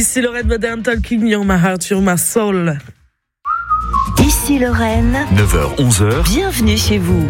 Ici Lorraine Modern Talking, You're My Heart, You're My Soul. Ici Lorraine, 9h-11h, bienvenue chez vous.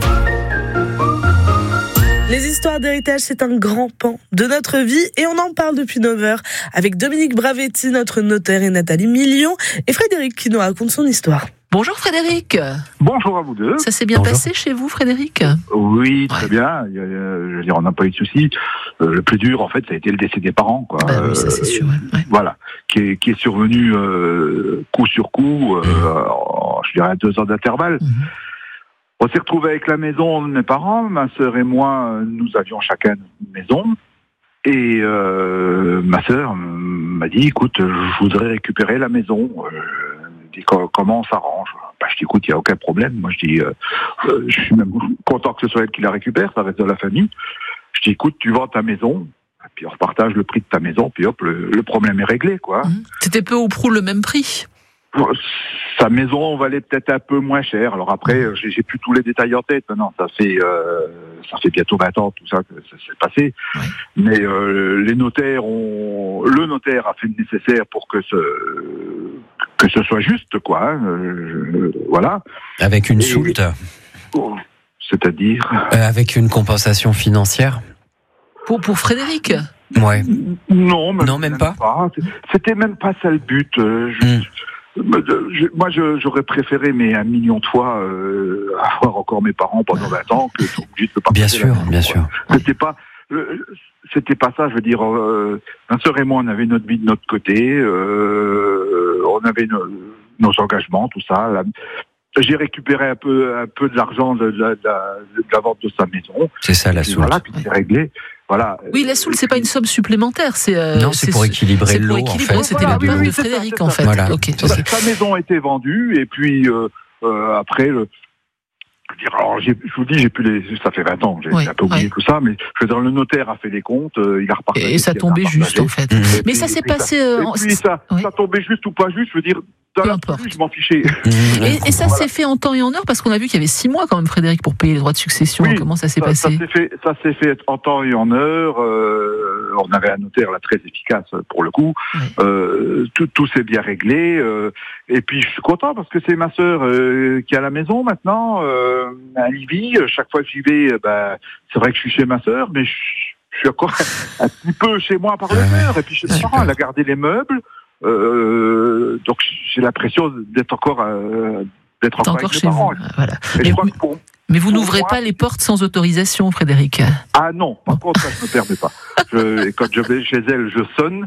Les histoires d'héritage, c'est un grand pan de notre vie et on en parle depuis 9h avec Dominique Bravetti, notre notaire, et Nathalie Million et Frédéric qui nous raconte son histoire. Bonjour Frédéric. Bonjour à vous deux. Ça s'est bien passé chez vous, Frédéric ? Oui, très bien. Je veux dire, on n'a pas eu de soucis. Le plus dur, en fait, ça a été le décès des parents, quoi. Oui, ça c'est sûr. Ouais. Voilà, qui est survenu coup sur coup, je dirais à 2 ans d'intervalle. On s'est retrouvés avec la maison de mes parents. Ma sœur et moi, nous avions chacun une maison. Et ma sœur m'a dit, écoute, je voudrais récupérer la maison. Je dis, comment on s'arrange ? Je dis, écoute, il n'y a aucun problème. Moi, je dis, je suis même content que ce soit elle qui la récupère, ça reste de la famille. Je dis, écoute, tu vends ta maison, et puis on repartage le prix de ta maison, puis hop, le problème est réglé, quoi. C'était peu ou prou le même prix ? Sa maison valait peut-être un peu moins cher. Alors après, j'ai plus tous les détails en tête. Non, ça fait bientôt 20 ans tout ça que ça s'est passé. Ouais. Mais le notaire a fait le nécessaire pour que ce soit juste, quoi. Voilà. Avec une soulte, c'est-à-dire avec une compensation financière. Pour Frédéric ? Ouais. Non, même pas. C'était même pas ça le but. Moi, j'aurais préféré, mais 1 million de fois, avoir encore mes parents pendant 20 ans que sont obligés de se partager. Bien sûr. C'était pas ça. Je veux dire, ma sœur et moi, on avait notre vie de notre côté, on avait nos engagements, tout ça. J'ai récupéré un peu de l'argent de la vente de sa maison. C'est ça la soulte. Voilà, puis c'est réglé. Voilà. Oui, la soulte, c'est pas une somme supplémeur, c'est pour équilibrer le lot, en fait. C'était le plan de Frédéric, en fait. Voilà. Okay. Sa maison a été vendue, et puis après, alors, je vous dis, ça fait 20 ans, j'ai un peu oublié tout ça, mais je veux dire, le notaire a fait les comptes, il a repartagé. Et ça tombait juste, en fait. Mais ça s'est passé. Ça tombait juste ou pas juste, je veux dire, dans l'absolu, je m'en fichais. Et ça s'est fait en temps et en heure, parce qu'on a vu qu'il y avait 6 mois quand même, Frédéric, pour payer les droits de succession. Oui, comment ça s'est passé ? Ça s'est fait en temps et en heure. On avait un notaire là très efficace pour le coup. Tout s'est bien réglé. Et puis je suis content parce que c'est ma sœur qui est à la maison maintenant, à Libye. Chaque fois que j'y vais, c'est vrai que je suis chez ma sœur, mais je suis encore un petit peu chez moi par le cœur. Et puis chez mes parents, elle a gardé les meubles. Donc j'ai l'impression d'être encore avec chez mes parents. Vous. Voilà. Mais vous n'ouvrez pas les portes sans autorisation, Frédéric. Ah non, par contre, ça, je ne me permets pas. Et quand je vais chez elle, je sonne.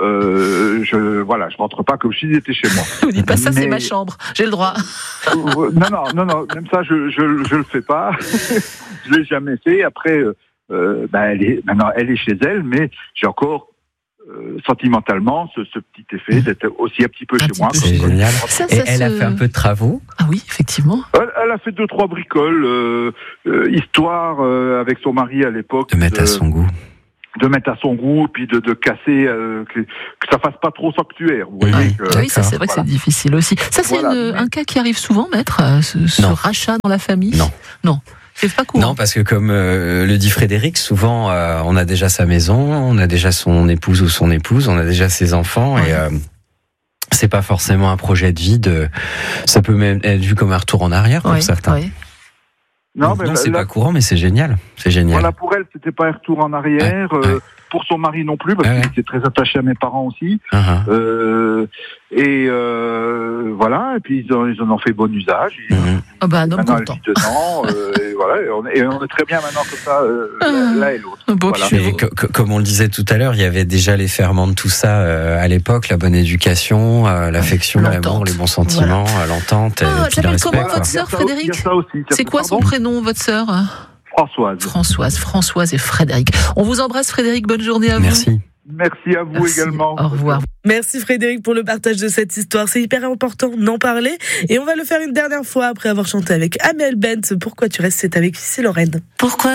Je rentre pas comme si j'étais chez moi. Vous dites pas ça, c'est ma chambre, j'ai le droit. Non, même ça, je le fais pas. Je l'ai jamais fait. Après, elle est chez elle, mais j'ai encore sentimentalement ce petit effet d'être aussi un petit peu chez moi. C'est génial. Et elle a fait un peu de travaux. Ah oui, effectivement. Elle a fait 2-3 bricoles, histoire avec son mari à l'époque. De mettre à son goût. De mettre à son goût, puis de casser, que ça fasse pas trop sanctuaire. Vous voyez oui, ça c'est vrai que c'est difficile aussi. Ça c'est un cas qui arrive souvent, maître, ce rachat dans la famille. Non. C'est pas cool. Non, parce que comme le dit Frédéric, souvent on a déjà sa maison, on a déjà son épouse ou son épouse, on a déjà ses enfants et c'est pas forcément un projet de vie. Ça peut même être vu comme un retour en arrière pour certains. Oui. Non, c'est pas courant, mais c'est génial. C'est génial. Voilà, pour elle, c'était pas un retour en arrière. Pour son mari non plus, parce qu'il était très attaché à mes parents aussi. Voilà, et puis ils en ont fait bon usage. Un homme content. Elle vit dedans, et on est très bien maintenant comme ça, l'un et l'autre. Comme on le disait tout à l'heure, il y avait déjà les ferments de tout ça à l'époque, la bonne éducation, l'affection, l'amour, les bons sentiments, l'entente, et puis le respect. Comment votre sœur, Frédéric ? C'est quoi son prénom, votre sœur ? Françoise et Frédéric. On vous embrasse, Frédéric. Bonne journée à vous. Merci. Merci à vous également. Au revoir. Merci Frédéric pour le partage de cette histoire. C'est hyper important d'en parler. Et on va le faire une dernière fois après avoir chanté avec Amel Bent. Pourquoi tu restes, c'est avec ici Lorraine. Pourquoi